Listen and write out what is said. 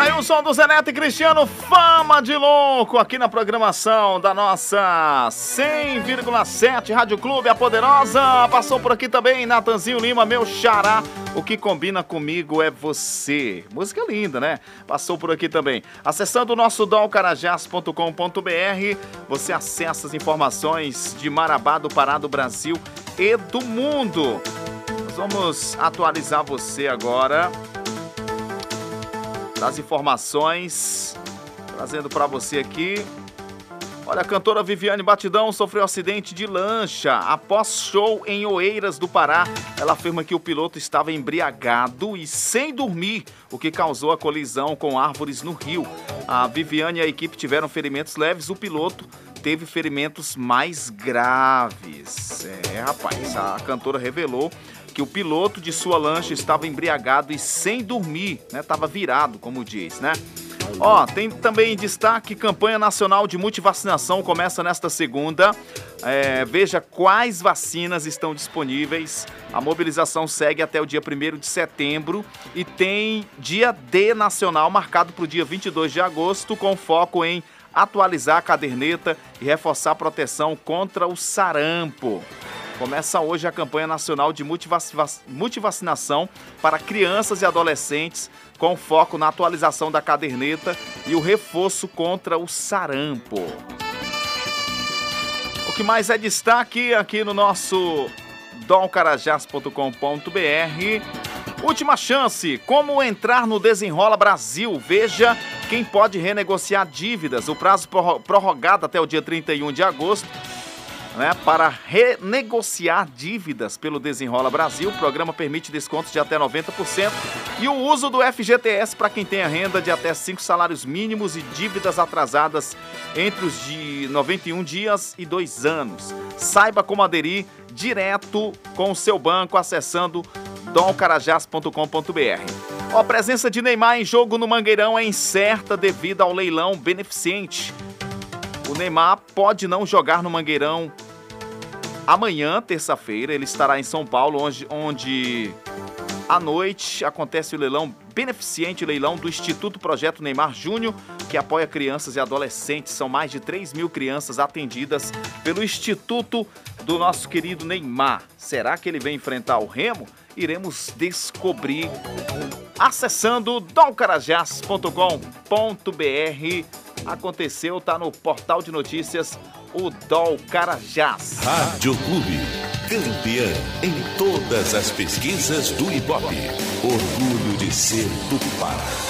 Aí o som do Zé Neto e Cristiano, Fama de Louco, aqui na programação da nossa 100,7 Rádio Clube, a Poderosa. Passou por aqui também Natanzinho Lima, meu xará, o que combina comigo é você. Música linda, né? Passou por aqui também. Acessando o nosso dolcarajás.com.br, você acessa as informações de Marabá, do Pará, do Brasil e do mundo. Nós vamos atualizar você agora das informações, trazendo para você aqui. Olha, a cantora Viviane Batidão sofreu acidente de lancha após show em Oeiras do Pará. Ela afirma que o piloto estava embriagado e sem dormir, o que causou a colisão com árvores no rio. A Viviane e a equipe tiveram ferimentos leves, o piloto teve ferimentos mais graves. Rapaz, a cantora revelou que o piloto de sua lancha estava embriagado e sem dormir, né? Tava virado, como diz, né? Tem também destaque, campanha nacional de multivacinação começa nesta segunda. Veja quais vacinas estão disponíveis. A mobilização segue até o dia 1º de setembro e tem dia D nacional marcado para o dia 22 de agosto, com foco em atualizar a caderneta e reforçar a proteção contra o sarampo. Começa hoje a campanha nacional de multivacinação para crianças e adolescentes, com foco na atualização da caderneta e o reforço contra o sarampo. O que mais é destaque aqui no nosso dolcarajás.com.br. Última chance, como entrar no Desenrola Brasil. Veja quem pode renegociar dívidas. O prazo prorrogado até o dia 31 de agosto. Para renegociar dívidas pelo Desenrola Brasil. O programa permite descontos de até 90% e o uso do FGTS para quem tem a renda de até 5 salários mínimos e dívidas atrasadas entre os de 91 dias e 2 anos. Saiba como aderir direto com o seu banco acessando dolcarajás.com.br. A presença de Neymar em jogo no Mangueirão é incerta devido ao leilão beneficente. O Neymar pode não jogar no Mangueirão amanhã, terça-feira. Ele estará em São Paulo, onde à noite acontece o leilão beneficente, leilão do Instituto Projeto Neymar Júnior, que apoia crianças e adolescentes. São mais de 3 mil crianças atendidas pelo Instituto do nosso querido Neymar. Será que ele vem enfrentar o Remo? Iremos descobrir acessando dolcarajás.com.br. Aconteceu, tá no portal de notícias, o Dol Carajás. Rádio Clube, campeã em todas as pesquisas do Ibope. Orgulho de ser do Pará.